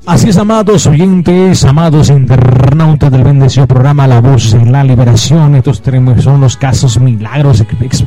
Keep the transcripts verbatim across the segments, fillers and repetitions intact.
Así es, amados oyentes, amados internautas del bendecido programa La Voz de la Liberación. Estos son los casos milagros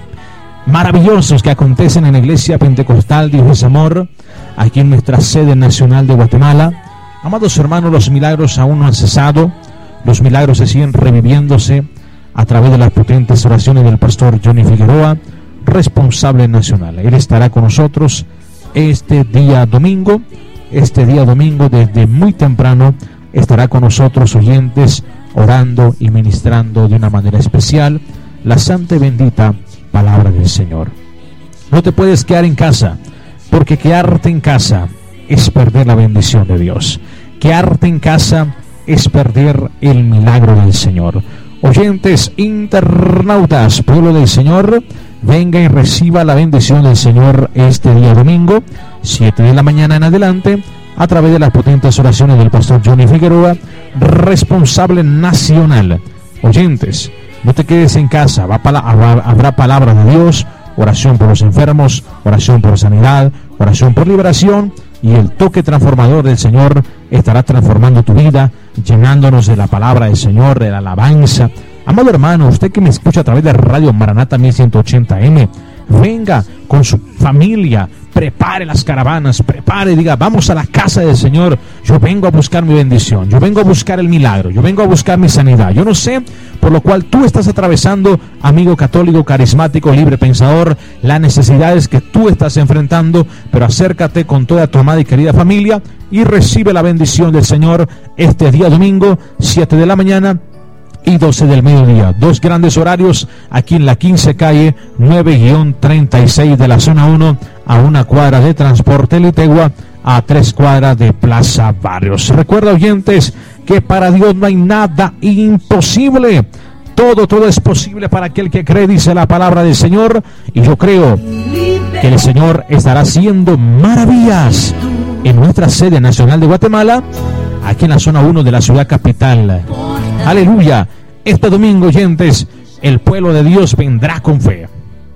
maravillosos que acontecen en la Iglesia Pentecostal Dios es Amor, aquí en nuestra sede nacional de Guatemala. Amados hermanos, los milagros aún no han cesado. Los milagros se siguen reviviéndose a través de las potentes oraciones del pastor Johnny Figueroa, responsable nacional. Él estará con nosotros este día domingo. Este día domingo desde muy temprano estará con nosotros, oyentes, orando y ministrando de una manera especial la santa y bendita palabra del Señor. No te puedes quedar en casa, porque quedarte en casa es perder la bendición de Dios. Quedarte en casa es perder el milagro del Señor. Oyentes, internautas, pueblo del Señor, venga y reciba la bendición del Señor este día domingo, siete de la mañana en adelante, a través de las potentes oraciones del pastor Johnny Figueroa, responsable nacional. Oyentes, no te quedes en casa, va pala- habrá palabra de Dios, oración por los enfermos, oración por sanidad, oración por liberación, y el toque transformador del Señor estará transformando tu vida, llenándonos de la palabra del Señor, de la alabanza. Amado hermano, usted que me escucha a través de Radio Maranata mil ciento ochenta eme, venga con su familia, prepare las caravanas, prepare, diga, vamos a la casa del Señor. Yo vengo a buscar mi bendición, yo vengo a buscar el milagro, yo vengo a buscar mi sanidad. Yo no sé por lo cual tú estás atravesando, amigo católico, carismático, libre pensador, las necesidades que tú estás enfrentando, pero acércate con toda tu amada y querida familia y recibe la bendición del Señor este día domingo, siete de la mañana y doce del mediodía. Dos grandes horarios aquí en la quince calle nueve treinta y seis de la zona uno, a una cuadra de Transporte Litegua, a tres cuadras de Plaza Barrios. Recuerda, oyentes, que para Dios no hay nada imposible. Todo, todo es posible para aquel que cree, dice la palabra del Señor. Y yo creo que el Señor estará haciendo maravillas en nuestra sede nacional de Guatemala, aquí en la zona uno de la ciudad capital. Aleluya. Este domingo, oyentes, el pueblo de Dios vendrá con fe.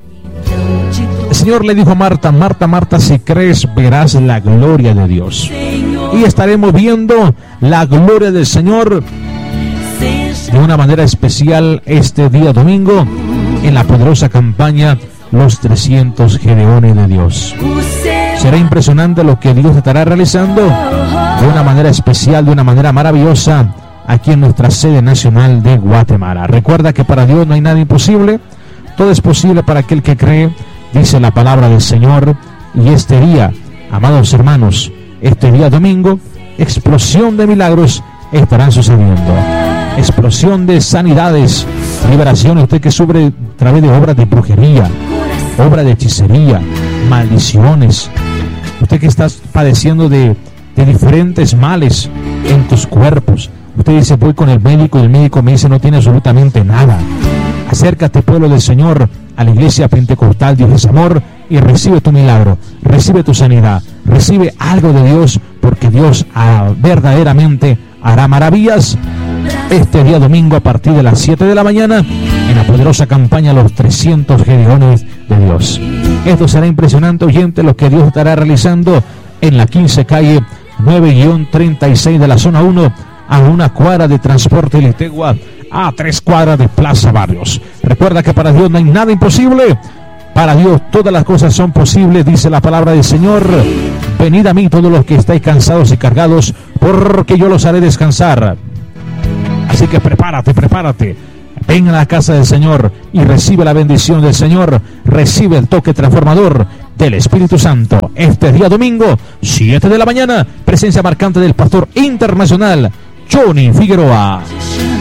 El Señor le dijo a Marta, Marta, Marta, si crees verás la gloria de Dios. Y estaremos viendo la gloria del Señor de una manera especial este día domingo en la poderosa campaña Los trescientos Gedeones de Dios. Será impresionante lo que Dios estará realizando de una manera especial, de una manera maravillosa, aquí en nuestra sede nacional de Guatemala. Recuerda que para Dios no hay nada imposible, todo es posible para aquel que cree, dice la palabra del Señor. Y este día, amados hermanos, este día domingo, explosión de milagros estarán sucediendo, explosión de sanidades, liberación. Usted que sufre a través de obras de brujería, obras de hechicería, maldiciones, usted que está padeciendo de, de diferentes males en tus cuerpos. Usted dice, voy con el médico y el médico me dice no tiene absolutamente nada. Acércate, pueblo del Señor, a la Iglesia Pentecostal Dios es Amor, y recibe tu milagro, recibe tu sanidad, recibe algo de Dios, porque Dios ah, verdaderamente hará maravillas este día domingo a partir de las siete de la mañana en la poderosa campaña Los trescientos Gedeones de Dios. Esto será impresionante, oyente, lo que Dios estará realizando en la quince calle nueve treinta y seis de la zona uno, a una cuadra de Transporte Litegua, a tres cuadras de Plaza Barrios. Recuerda que para Dios no hay nada imposible. Para Dios todas las cosas son posibles, dice la palabra del Señor. Venid a mí todos los que estáis cansados y cargados, porque yo los haré descansar. Así que prepárate, prepárate. Ven a la casa del Señor y recibe la bendición del Señor. Recibe el toque transformador del Espíritu Santo. Este día domingo, siete de la mañana, presencia marcante del pastor internacional Johnny Figueroa.